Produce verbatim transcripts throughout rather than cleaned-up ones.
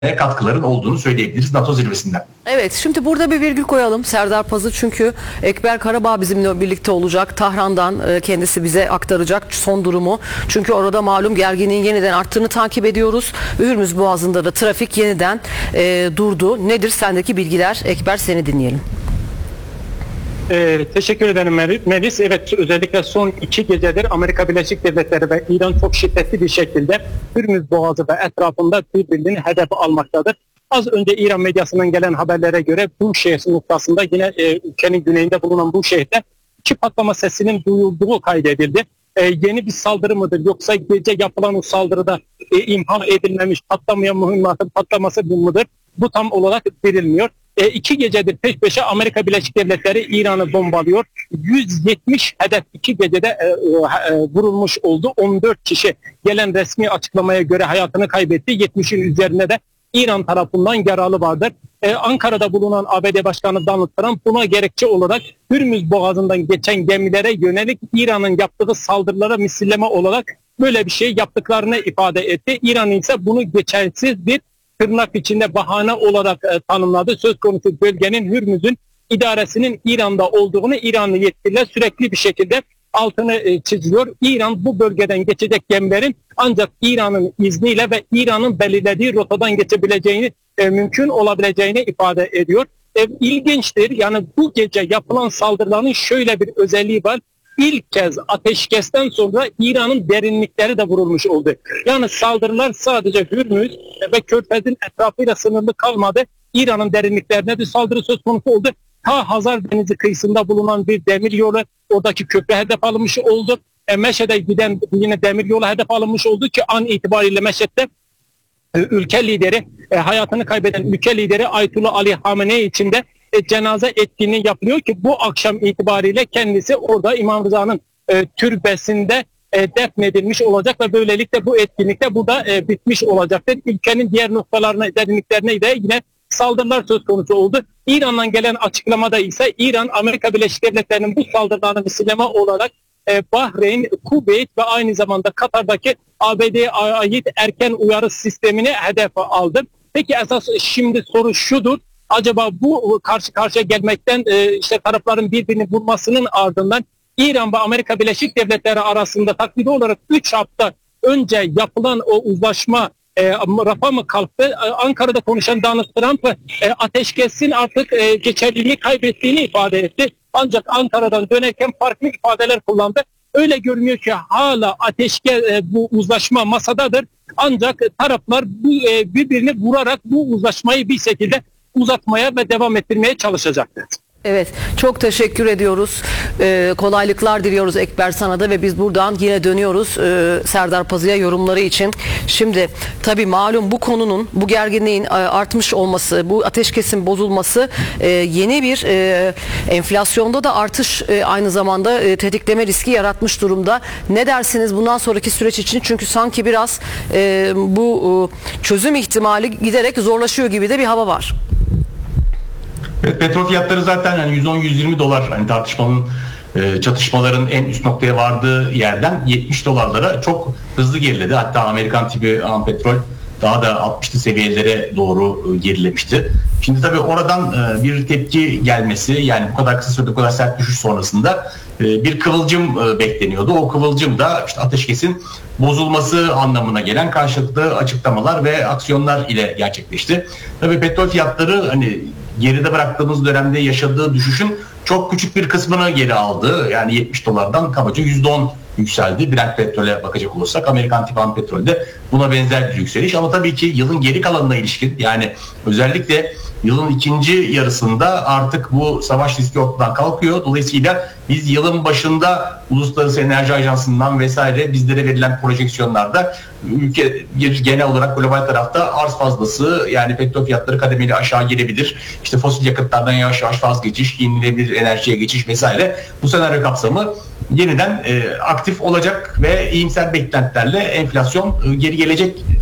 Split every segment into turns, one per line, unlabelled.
katkıların olduğunu söyleyebiliriz NATO zirvesinden.
Evet, şimdi burada bir virgül koyalım Serdar Paz'ı, çünkü Ekber Karabağ bizimle birlikte olacak. Tahran'dan kendisi bize aktaracak son durumu. Çünkü orada malum gerginliğin yeniden arttığını takip ediyoruz. Hürmüz Boğazı'nda da trafik yeniden e, durdu. Nedir sendeki bilgiler? Ekber, seni dinleyelim.
Ee, teşekkür ederim Melis. Evet, özellikle son iki gecedir Amerika Birleşik Devletleri ve İran çok şiddetli bir şekilde Hürmüz Boğazı ve etrafında birbirini hedef almaktadır. Az önce İran medyasından gelen haberlere göre bu şehir noktasında yine e, ülkenin güneyinde bulunan bu şehirde iki patlama sesinin duyulduğu kaydedildi. E, yeni bir saldırı mıdır yoksa gece yapılan o saldırıda e, imha edilmemiş patlamayan mühimmatın patlaması bu mudur? Bu tam olarak verilmiyor. E, iki gecedir peş peşe Amerika Birleşik Devletleri İran'ı bombalıyor. yüz yetmiş hedef iki gecede e, e, vurulmuş oldu. on dört kişi gelen resmi açıklamaya göre hayatını kaybetti. yetmişin üzerine de İran tarafından yaralı vardır. Ee, Ankara'da bulunan A B D Başkanı Donald Trump buna gerekçe olarak Hürmüz Boğazı'ndan geçen gemilere yönelik İran'ın yaptığı saldırılara misilleme olarak böyle bir şey yaptıklarını ifade etti. İran ise bunu geçersiz bir tırnak içinde bahane olarak e, tanımladı. Söz konusu bölgenin Hürmüz'ün idaresinin İran'da olduğunu İranlı yetkililer sürekli bir şekilde altını e, çiziyor. İran bu bölgeden geçecek gemilerin ancak İran'ın izniyle ve İran'ın belirlediği rotadan geçebileceğini, e, mümkün olabileceğini ifade ediyor. E, ilginçtir. Yani bu gece yapılan saldırıların şöyle bir özelliği var. İlk kez ateşkesten sonra İran'ın derinlikleri de vurulmuş oldu. Yani saldırılar sadece Hürmüz ve Körfez'in etrafıyla sınırlı kalmadı. İran'ın derinliklerine de saldırı söz konusu oldu. Ta Hazar Denizi kıyısında bulunan bir demir yolu, oradaki köprü hedef alınmış oldu. E, Meşhed'e giden yine demir yolu hedef alınmış oldu ki an itibariyle Meşhed'de e, ülke lideri, e, hayatını kaybeden ülke lideri Ayetullah Ali Hamenei için de e, cenaze etkinliği yapılıyor ki bu akşam itibariyle kendisi orada İmam Rıza'nın e, türbesinde e, defnedilmiş olacak ve böylelikle bu etkinlik de burada e, bitmiş olacaktır. Ülkenin diğer noktalarına, derinliklerine de yine saldırılar söz konusu oldu. İran'dan gelen açıklamada ise İran, Amerika Birleşik Devletleri'nin bu saldırılarını misilleme olarak e, Bahreyn, Kuveyt ve aynı zamanda Katar'daki A B D'ye ait erken uyarı sistemini hedef aldı. Peki esas şimdi soru şudur. Acaba bu karşı karşıya gelmekten e, işte tarafların birbirini vurmasının ardından İran ve Amerika Birleşik Devletleri arasında takvimi olarak üç hafta önce yapılan o uzlaşma E, rafa mı kalktı? E, Ankara'da konuşan Donald Trump e, ateşkesin artık e, geçerliliği kaybettiğini ifade etti. Ancak Ankara'dan dönerken farklı ifadeler kullandı. Öyle görünüyor ki hala ateşke e, bu uzlaşma masadadır. Ancak taraflar bu, e, birbirini vurarak bu uzlaşmayı bir şekilde uzatmaya ve devam ettirmeye çalışacaktır.
Evet, çok teşekkür ediyoruz. Ee, kolaylıklar diliyoruz Ekber sana da ve biz buradan yine dönüyoruz e, Serdar Pazı'ya yorumları için. Şimdi tabii malum bu konunun, bu gerginliğin e, artmış olması, bu ateşkesin bozulması e, yeni bir e, enflasyonda da artış e, aynı zamanda e, tetikleme riski yaratmış durumda. Ne dersiniz bundan sonraki süreç için? Çünkü sanki biraz e, bu e, çözüm ihtimali giderek zorlaşıyor gibi de bir hava var.
Evet, petrol fiyatları zaten yani yüz on yüz yirmi dolar, hani tartışmanın e, çatışmaların en üst noktaya vardığı yerden yetmiş dolarlara çok hızlı geriledi. Hatta Amerikan tipi ham petrol daha da altmışlı seviyelere doğru e, gerilemişti. Şimdi tabii oradan e, bir tepki gelmesi, yani bu kadar kısa sürede bu kadar sert düşüş sonrasında e, bir kıvılcım e, bekleniyordu. O kıvılcım da işte ateşkesin bozulması anlamına gelen karşılıklı açıklamalar ve aksiyonlar ile gerçekleşti. Tabii petrol fiyatları hani geride bıraktığımız dönemde yaşadığı düşüşün çok küçük bir kısmını geri aldı. Yani yetmiş dolardan kabaca yüzde on yükseldi. Brent petrole bakacak olursak Amerikan tipi ham petrolde buna benzer bir yükseliş. Ama tabii ki yılın geri kalanına ilişkin, yani özellikle yılın ikinci yarısında artık bu savaş riski ortadan kalkıyor. Dolayısıyla biz yılın başında Uluslararası Enerji Ajansı'ndan vesaire bizlere verilen projeksiyonlarda ülke bir genel olarak global tarafta arz fazlası, yani petrol fiyatları kademeli aşağı gelebilir. İşte fosil yakıtlardan yavaş yavaş vazgeçiş, yenilenebilir enerjiye geçiş vesaire, bu senaryo kapsamı yeniden e, aktif olacak ve iyimser beklentilerle enflasyon e, geri gelecek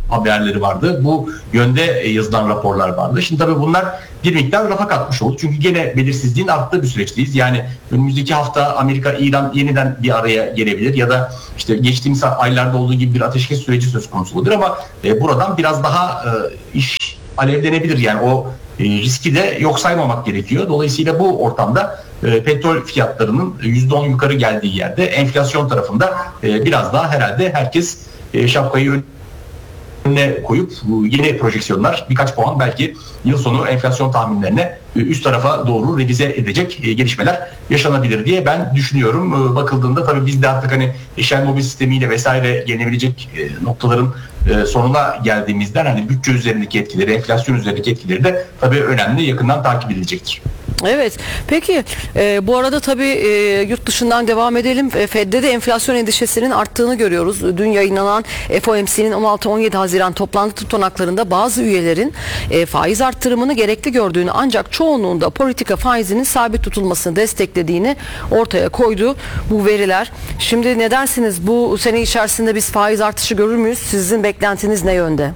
haberleri vardı. Bu yönde yazılan raporlar vardı. Şimdi tabii bunlar bir miktar rafa katmış oldu. Çünkü gene belirsizliğin arttığı bir süreçteyiz. Yani önümüzdeki hafta Amerika, İran yeniden bir araya gelebilir ya da işte geçtiğimiz aylarda olduğu gibi bir ateşkes süreci söz konusu olur ama e, buradan biraz daha e, iş alevlenebilir. Yani o e, riski de yok saymamak gerekiyor. Dolayısıyla bu ortamda e, petrol fiyatlarının yüzde on yukarı geldiği yerde enflasyon tarafında e, biraz daha herhalde herkes e, şapkayı önüne koyup yeni projeksiyonlar birkaç puan belki yıl sonu enflasyon tahminlerine üst tarafa doğru revize edecek gelişmeler yaşanabilir diye ben düşünüyorum. Bakıldığında tabii biz de artık hani Shell Mobil sistemiyle vesaire gelebilecek noktaların sonuna geldiğimizden hani bütçe üzerindeki etkileri, enflasyon üzerindeki etkileri de tabii önemli, yakından takip edilecektir.
Evet. Peki e, bu arada tabii e, yurt dışından devam edelim. E, Fed'de de enflasyon endişesinin arttığını görüyoruz. Dün yayınlanan F O M C'nin on altı on yedi Haziran toplantı tutanaklarında bazı üyelerin e, faiz arttırımını gerekli gördüğünü ancak çoğunluğunda politika faizinin sabit tutulmasını desteklediğini ortaya koydu bu veriler. Şimdi ne dersiniz? Bu sene içerisinde biz faiz artışı görür müyüz? Sizin beklentiniz ne yönde?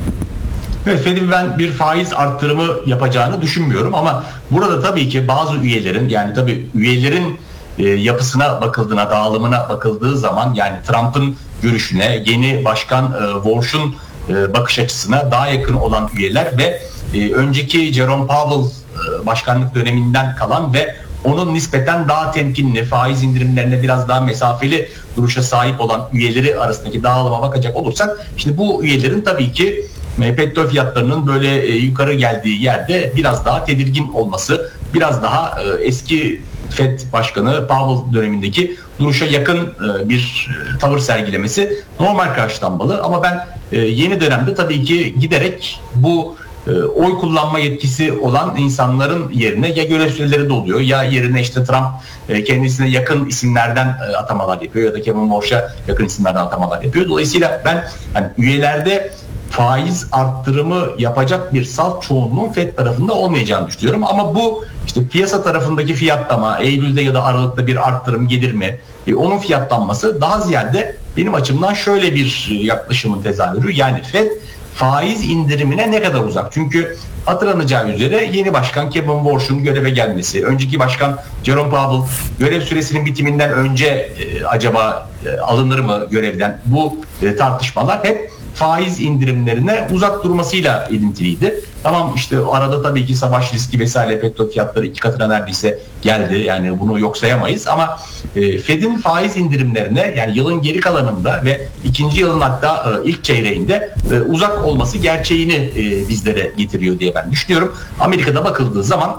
Evet, Fed'in ben bir faiz arttırımı yapacağını düşünmüyorum ama burada tabii ki bazı üyelerin, yani tabii üyelerin e, yapısına bakıldığına, dağılımına bakıldığı zaman, yani Trump'ın görüşüne, yeni başkan e, Walsh'un e, bakış açısına daha yakın olan üyeler ve e, önceki Jerome Powell e, başkanlık döneminden kalan ve onun nispeten daha temkinli, faiz indirimlerine biraz daha mesafeli duruşa sahip olan üyeleri arasındaki dağılıma bakacak olursak, şimdi bu üyelerin tabii ki petrol fiyatlarının böyle e, yukarı geldiği yerde biraz daha tedirgin olması, biraz daha e, eski Fed Başkanı Powell dönemindeki duruşa yakın e, bir e, tavır sergilemesi normal karşılanmalı. Ama ben e, yeni dönemde tabii ki giderek bu e, oy kullanma yetkisi olan insanların yerine ya görev süreleri doluyor ya yerine işte Trump e, kendisine yakın isimlerden e, atamalar yapıyor ya da Kevin Walsh'a yakın isimlerden atamalar yapıyor. Dolayısıyla ben hani üyelerde faiz arttırımı yapacak bir salt çoğunluğun Fed tarafında olmayacağını düşünüyorum. Ama bu işte piyasa tarafındaki fiyatlama, Eylül'de ya da Aralık'ta bir arttırım gelir mi? E, onun fiyatlanması daha ziyade benim açımdan şöyle bir yaklaşımın tezahürü. Yani Fed faiz indirimine ne kadar uzak? Çünkü hatırlanacağı üzere yeni başkan Kevin Walsh'un göreve gelmesi, önceki başkan Jerome Powell görev süresinin bitiminden önce e, acaba e, alınır mı görevden? Bu e, tartışmalar hep faiz indirimlerine uzak durmasıyla ilintiliydi. Tamam, işte arada tabii ki savaş riski vesaire, petrol fiyatları iki katına neredeyse geldi. Yani bunu yok sayamayız ama e, Fed'in faiz indirimlerine, yani yılın geri kalanında ve ikinci yılın hatta e, ilk çeyreğinde e, uzak olması gerçeğini e, bizlere getiriyor diye ben düşünüyorum. Amerika'da bakıldığı zaman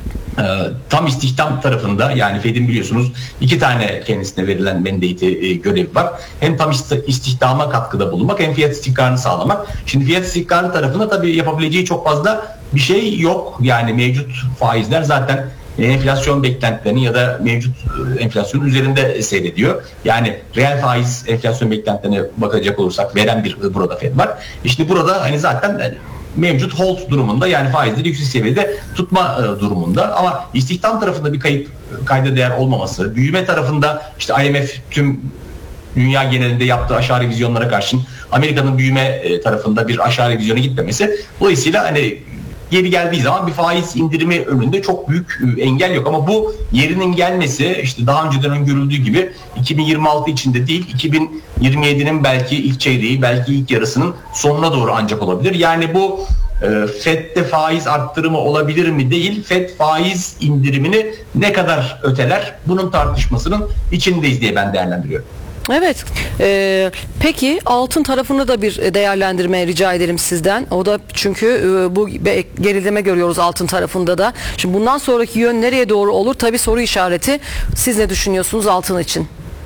tam istihdam tarafında, yani Fed'in biliyorsunuz iki tane kendisine verilen mandate e, görevi var. Hem tam istihdama katkıda bulunmak hem fiyat istikrarını sağlamak. Şimdi fiyat istikrarı tarafında tabii yapabileceği çok fazla bir şey yok. Yani mevcut faizler zaten enflasyon beklentilerini ya da mevcut enflasyonun üzerinde seyrediyor. Yani reel faiz enflasyon beklentilerine bakacak olursak veren bir burada Fed var. İşte burada hani zaten mevcut hold durumunda, yani faizleri yüksek seviyede tutma e, durumunda. Ama istihdam tarafında bir kayıp kayda değer olmaması, büyüme tarafında işte I M F tüm dünya genelinde yaptığı aşağı revizyonlara karşın Amerika'nın büyüme e, tarafında bir aşağı revizyona gitmemesi, dolayısıyla hani geri geldiği zaman bir faiz indirimi önünde çok büyük engel yok. Ama bu yerinin gelmesi işte daha önceden öngörüldüğü gibi iki bin yirmi altı içinde değil, iki bin yirmi yedinin belki ilk çeyreği, belki ilk yarısının sonuna doğru ancak olabilir. Yani bu e, Fed'de faiz arttırımı olabilir mi değil, Fed faiz indirimini ne kadar öteler, bunun tartışmasının içindeyiz diye ben değerlendiriyorum.
Evet. Ee, peki altın tarafında da bir değerlendirme rica edelim sizden. O da çünkü e, bu gerileme görüyoruz altın tarafında da. Şimdi bundan sonraki yön nereye doğru olur? Tabii soru işareti. Siz ne düşünüyorsunuz altın için?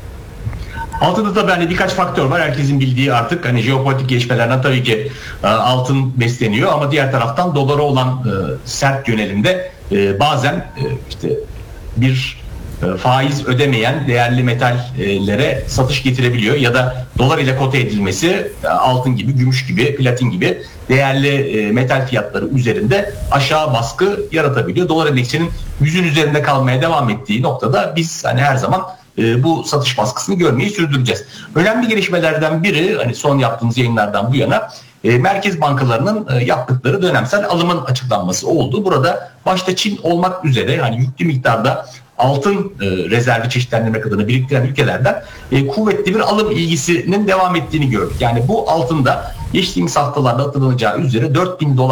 Altında tabii hani birkaç faktör var. Herkesin bildiği artık hani jeopolitik gelişmelerden tabii ki e, altın besleniyor ama diğer taraftan dolara olan e, sert yönelimde e, bazen e, işte bir faiz ödemeyen değerli metallere satış getirebiliyor ya da dolar ile kote edilmesi altın gibi, gümüş gibi, platin gibi değerli metal fiyatları üzerinde aşağı baskı yaratabiliyor. Dolar endeksinin yüzün üzerinde kalmaya devam ettiği noktada biz hani her zaman bu satış baskısını görmeyi sürdüreceğiz. Önemli gelişmelerden biri, hani son yaptığımız yayınlardan bu yana e, merkez bankalarının e, yaptıkları dönemsel alımın açıklanması oldu. Burada başta Çin olmak üzere yani yüklü miktarda altın e, rezervi çeşitlendirmek adına biriktiren ülkelerden e, kuvvetli bir alım ilgisinin devam ettiğini gördük. Yani bu altında geçtiğimiz haftalarda hatırlanacağı üzere dört bin dolar